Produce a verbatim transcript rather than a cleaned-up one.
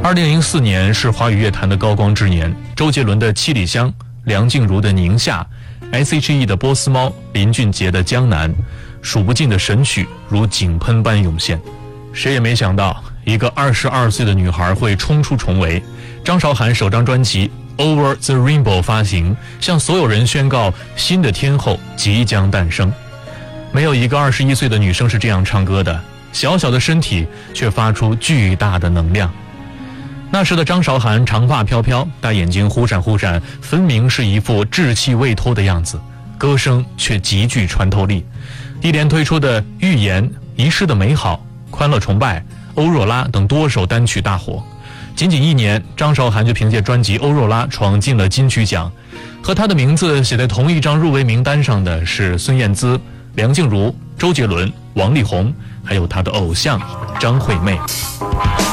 二零零四年是华语乐坛的高光之年，周杰伦的《七里香》，梁静茹的《宁夏》， S H E 的《波斯猫》，林俊杰的《江南》，数不尽的神曲如井喷般涌现。谁也没想到，一个二十二岁的女孩会冲出重围。张韶涵首张专辑《Over the Rainbow》发行，向所有人宣告新的天后即将诞生。没有一个二十一岁的女生是这样唱歌的，小小的身体却发出巨大的能量。那时的张韶涵长发飘飘，大眼睛忽闪忽闪，分明是一副稚气未脱的样子，歌声却极具穿透力。一连推出的《预言》、《遗失的美好》、《欢乐崇拜》、《欧若拉》等多首单曲大火。仅仅一年，张韶涵就凭借专辑《欧若拉》闯进了金曲奖。和她的名字写在同一张入围名单上的是孙燕姿、梁静茹、周杰伦、王力宏，还有她的偶像张惠妹。